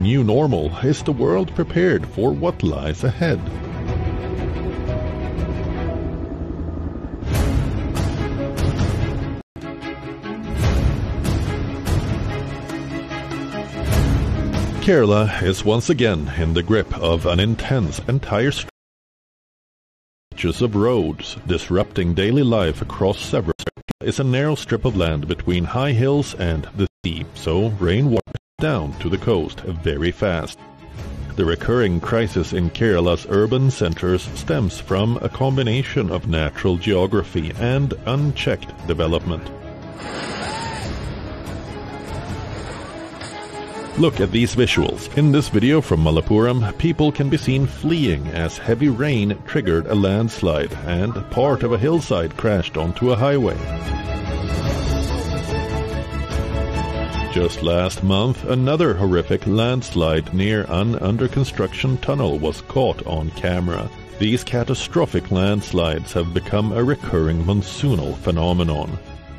new normal, is the world prepared for what lies ahead? Kerala is once again in the grip of an intense entire stretches of roads, disrupting daily life across several. Is a narrow strip of land between high hills and the sea, so rain washes down to the coast very fast. The recurring crisis in Kerala's urban centers stems from a combination of natural geography and unchecked development. Look at these visuals. In this video from Malappuram, people can be seen fleeing as heavy rain triggered a landslide and part of a hillside crashed onto a highway. Just last month, another horrific landslide near an under-construction tunnel was caught on camera. These catastrophic landslides have become a recurring monsoonal phenomenon.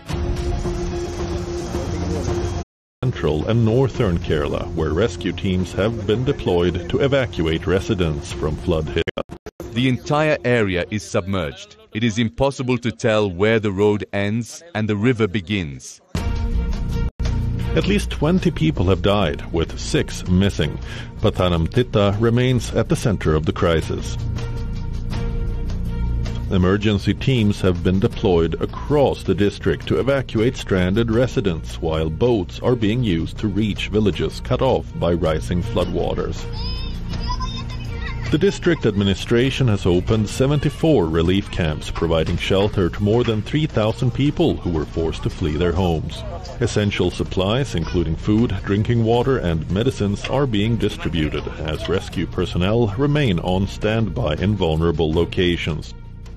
Central and northern Kerala, where rescue teams have been deployed to evacuate residents from flood hit. The entire area is submerged. It is impossible to tell where the road ends and the river begins. At least 20 people have died, with 6 missing. Pathanamthitta remains at the center of the crisis. Emergency teams have been deployed across the district to evacuate stranded residents, while boats are being used to reach villages cut off by rising floodwaters. The district administration has opened 74 relief camps, providing shelter to more than 3,000 people who were forced to flee their homes. Essential supplies, including food, drinking water, and medicines, are being distributed as rescue personnel remain on standby in vulnerable locations.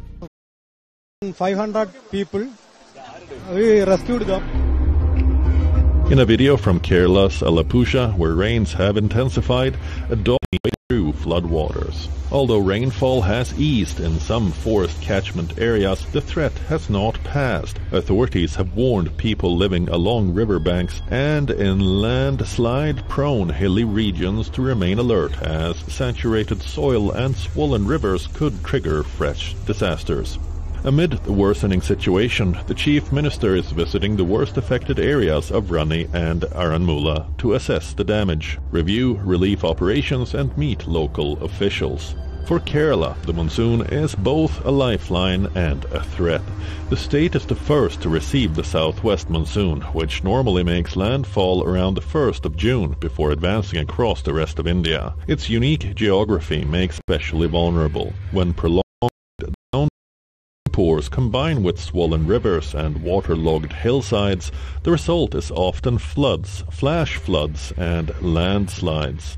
500 people, we rescued them. In a video from Kerala's Alappuzha, where rains have intensified, a dog way through floodwaters. Although rainfall has eased in some forest catchment areas, the threat has not passed. Authorities have warned people living along riverbanks and in landslide-prone hilly regions to remain alert, as saturated soil and swollen rivers could trigger fresh disasters. Amid the worsening situation, the Chief Minister is visiting the worst affected areas of Rani and Aranmula to assess the damage, review relief operations and meet local officials. For Kerala, the monsoon is both a lifeline and a threat. The state is the first to receive the southwest monsoon, which normally makes landfall around the 1st of June before advancing across the rest of India. Its unique geography makes it especially vulnerable. When prolonged downpours combine with swollen rivers and waterlogged hillsides, the result is often floods, flash floods, and landslides.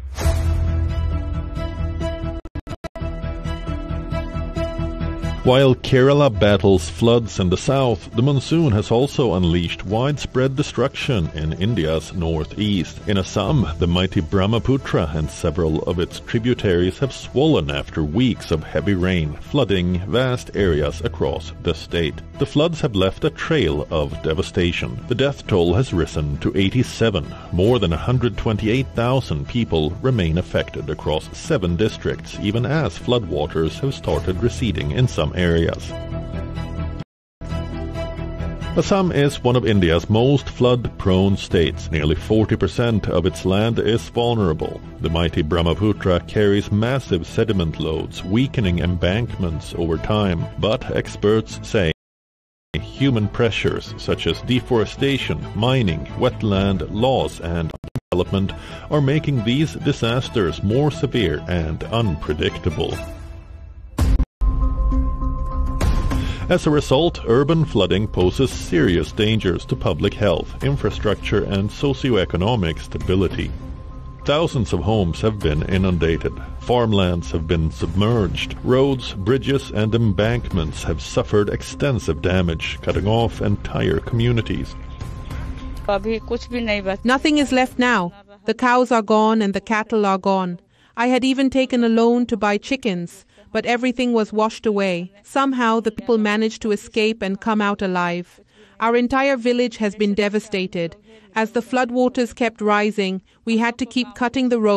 While Kerala battles floods in the south, the monsoon has also unleashed widespread destruction in India's northeast. In Assam, the mighty Brahmaputra and several of its tributaries have swollen after weeks of heavy rain, flooding vast areas across the state. The floods have left a trail of devastation. The death toll has risen to 87. More than 128,000 people remain affected across 7 districts, even as floodwaters have started receding in some areas. Assam is one of India's most flood-prone states. Nearly 40% of its land is vulnerable. The mighty Brahmaputra carries massive sediment loads, weakening embankments over time. But experts say human pressures such as deforestation, mining, wetland laws, and development are making these disasters more severe and unpredictable. As a result, urban flooding poses serious dangers to public health, infrastructure, and socioeconomic stability. Thousands of homes have been inundated, farmlands have been submerged, roads, bridges, and embankments have suffered extensive damage, cutting off entire communities. Nothing is left now. The cows are gone and the cattle are gone. I had even taken a loan to buy chickens, but everything was washed away. Somehow the people managed to escape and come out alive. Our entire village has been devastated. As the floodwaters kept rising, we had to keep cutting the road